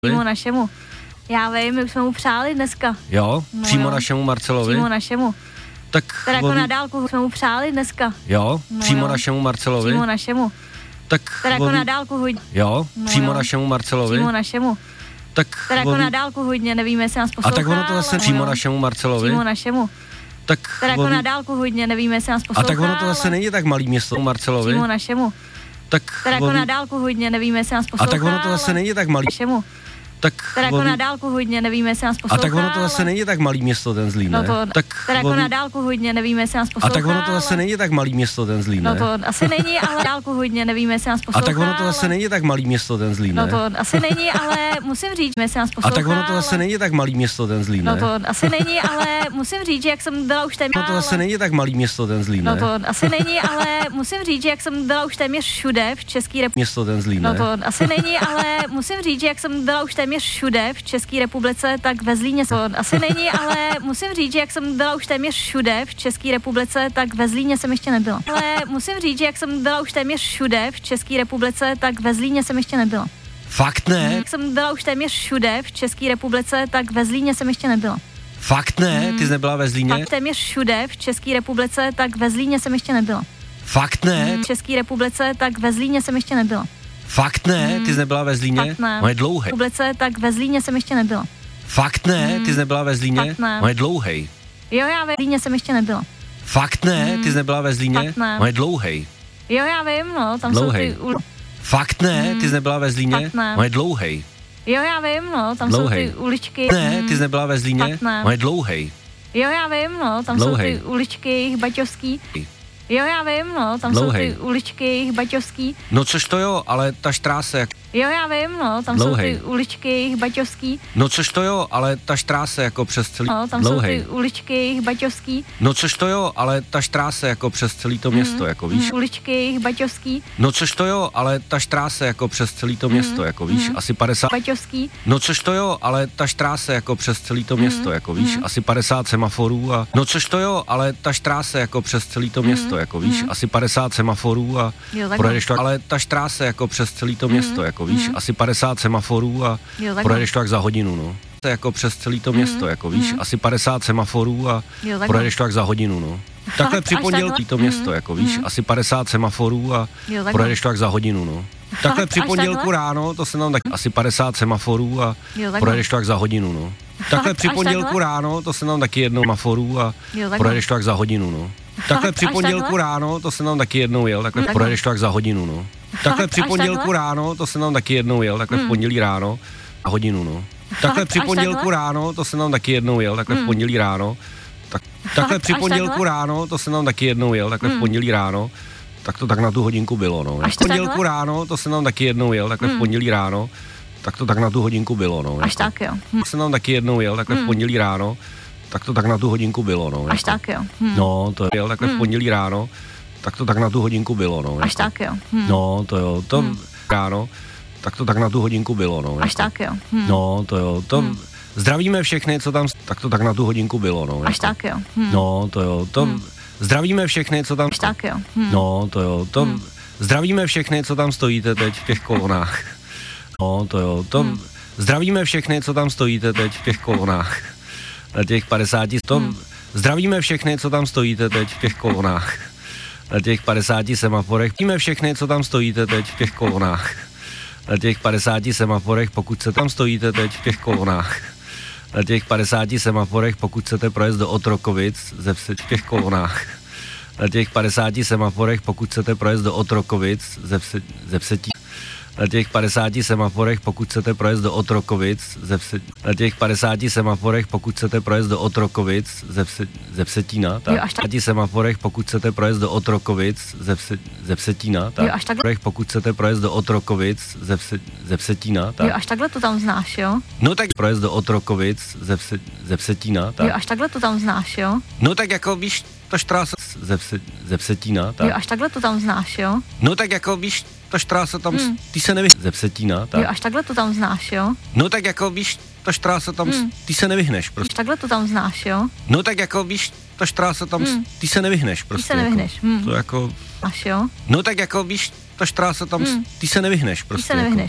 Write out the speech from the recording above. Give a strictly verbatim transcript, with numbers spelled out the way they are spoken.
Přímo našemu. Já vím, my už jsme mu přáli dneska. Jo, no přímo jo. našemu Marcelovi. Přímo našemu. Tak teda jako on... na dálku jsme mu přáli dneska. Jo, no přímo jo. našemu Marcelovi. Přímo našemu. Tak teda jako on... na dálku hodně. Jo, no přímo jo. našemu Marcelovi. Přímo našemu. Tak teda jako on... na dálku hodně, nevíme, jestli nás poslouchá. A tak ono to zase ale... přímo no našemu Marcelovi. Přímo našemu. Tak teda jako on... na dálku hodně, nevíme, jestli nás poslouchá. A tak ono to zase ale... není tak malý město Marcelovi. Přímo našemu. Tak teda jako on... na dálku hodně, nevíme, jestli nás poslouchá. A tak ono to zase ale... není tak malý. Našemu. Tak teda jako on... na dálku hodně, nevíme, jestli nás poslouchá. A tak ono to zase ale... není tak malý město ten Zlín, ne? No to, tak teda jako on... na dálku hodně, nevíme, jestli nás poslouchá. A tak ono to zase ale... není tak malý město ten Zlín, No ne? to asi není, ale dálku hodně, nevíme, jestli nás poslouchá. A tak ono to zase ale... není tak malý město ten Zlín, No ne? to asi není, ale musím říct, jestli nás poslouchá. A tak ono to zase ale... není tak malý město ten Zlín, No ne? to asi není, ale musím říct, že jak jsem byla už téměř... No to zase není tak malý město ten Zlín, No ne? to asi není, ale musím říct, že jak jsem byla už téměř všude v České republice... Město ten Zlín, No ne? to asi není, ale musím říct, že jak jsem byla už téměř všude v České republice, tak ve Zlíně to asi není, ale musím říct, že jak jsem byla už téměř všude v České republice, tak ve Zlíně jsem ještě nebyla. Ale musím říct, že jak jsem byla už téměř všude v České republice, tak ve Zlíně jsem ještě nebyla. Fakt ne? Jak jsem byla už téměř všude v České republice, tak ve Zlíně jsem ještě nebyla. Fakt ne? Ty jsi nebyla ve Zlíně? Fakt téměř všude v České republice, tak ve Zlíně jsem ještě nebyla. Fakt ne? V České republice, tak ve Zlíně jsem ještě nebyla. Fakt ne? Ty jsi nebyla ve Zlíně? Fakt ne. No je dlouhej. V republice, tak ve Zlíně jsem ještě nebyla. Fakt ne? Ty jsi nebyla ve Zlíně? Fakt ne. No je dlouhej. Jo, já ve Zlíně jsem ještě nebyla. Fakt ne? Ty jsi nebyla ve Zlíně? Fakt ne. No je dlouhej. Jo, já vím, no, tam Dlouhej. jsou ty... U... Fakt ne? Ty jsi nebyla ve Zlíně? Fakt ne. No je dlouhej. Jo, já vím, no, tam Dlouhej. jsou ty uličky... Ne, ty jsi nebyla ve Zlíně? Fakt ne. No je dlouhej. Jo, já vím, no, tam Dlouhej. jsou ty uličky jejich baťovský. Jo, já vím, no, tam Dlouhej. jsou ty uličky jejich baťovský. No což to jo, ale ta štráse jak... Jo, já vím, no, tam Dlouhej. jsou ty uličky jejich baťovský. No což to jo, ale ta štráse jako přes celý... No, tam Dlouhej. jsou ty uličky jejich baťovský. No což to jo, ale ta štráse jako přes celý to město, jako víš. Uličky jejich baťovský. No což to jo, ale ta štráse jako přes celý to město, jako víš, asi padesát... Baťovský. No což to jo, ale ta štráse jako přes celý to město, jako víš, asi padesát semaforů a... No což to jo, ale ta štráse jako přes celý to město, jako víš, asi padesát semaforů a... Jo, takhle. Projedeš to, ale ta štráse jako přes celý to město, jako víš, asi padesát semaforů a... Jo, takhle. Projedeš to jak za hodinu, no. Jako přes celý to město, jako víš, asi padesát semaforů a... Jo, takhle. Projedeš to jak za hodinu, no. Takhle Fakt, při až pondělí takhle? to město, jako víš, asi padesát semaforů a... Jo, takhle. Projedeš to jak za hodinu, no. Takhle při až pondělku takhle? ráno, to se nám tak asi padesát semaforů a Jo, takhle. projedeš to jak za hodinu, no. Takhle při až pondělku takhle? ráno, to se nám taky jednou semaforů a Jo, takhle. projedeš to jak za hodinu, no. Takhle při až pondělku takhle? ráno, to se nám taky jednou jel, takhle Takhle. projedeš to jak za hodinu, no. Takhle při až pondělku takhle? ráno, to se nám taky jednou jel, takhle v pondělí ráno a hodinu, no. Takhle při až pondělku takhle? ráno, to se nám taky jednou jel, takhle v pondělí ráno. Tak, takhle při až pondělku takhle? ráno, to se nám taky jednou jel, takhle v pondělí ráno. Tak to tak na tu hodinku bylo, no. Až V pondělku takhle? ráno, to se nám taky jednou jel, takhle v pondělí ráno. Tak to tak na tu hodinku bylo, no. Až tak, jo. Hm. To se nám taky jednou jel, takhle v pondělí ráno. Tak to tak na tu hodinku bylo, no. Až tak, jo. Hm. No, to jel takhle v pondělí ráno. Tak to tak na tu hodinku bylo, no. Až tak, jo. Hm. No, to jo, to ráno. Tak to tak na tu hodinku bylo, no. Až tak, jo. Hm. No, to jo, to... Zdravíme všechny, co tam... Tak to tak na tu hodinku bylo, no. Až tak, jo. Hm. No, to jo, to... Zdravíme všechny, co tam... Až tak, jo. Hm. No, to jo, to... Zdravíme všechny, co tam stojíte teď v těch kolonách. No, to jo, to... Zdravíme všechny, co tam stojíte teď v těch kolonách. Na těch padesáti... To... Zdravíme všechny, co tam stojíte teď v těch kolonách. Na těch padesáti semaforech. Zdravíme všechny, co tam stojíte teď v těch kolonách. Na těch padesáti semaforech, pokud se tam stojíte teď v těch kolonách. Na těch padesáti semaforech, pokud chcete projet do Otrokovic, ze vse, v těch kolonách. Na těch padesáti semaforech, pokud chcete projet do Otrokovic, ze, vse, ze Vsetí. Na těch padesáti semaforech, pokud chcete projet do Otrokovic, ze vse, na těch padesáti semaforech, pokud chcete projet do Otrokovic, ze, vse, ze Vsetína, tak. Jo, až tak. Na těch semaforech, pokud chcete projet do Otrokovic, ze, vse, ze Vsetína, tak. Jo, až takhle. Pokud chcete projet do Otrokovic, ze, vse, ze Vsetína, tak. Jo, až takhle to tam znáš, jo. No tak projet do Otrokovic, ze, vse, ze Vsetína, tak. Jo, až takhle to tam znáš, jo. No tak jako víš, ta štrása ze, vse, ze Vsetína, tak. Jo, až takhle to tam znáš, jo. No tak jako víš, ta štrása tam, Hmm. ty se nevyhneš ze Vsetína, tak. Jo, až takhle to tam znáš, jo. No tak jako víš, ta štrása tam, Hmm. ty se nevyhneš Až prostě. takhle to tam znáš, jo. No tak jako víš, ta štrása tam, Hmm. ty se nevyhneš prostě. se nevyhneš, Jako, hmm. to jako, Až jo. no tak jako víš, ta štrása tam, Hmm. ty se nevyhneš prostě. se nevyhneš.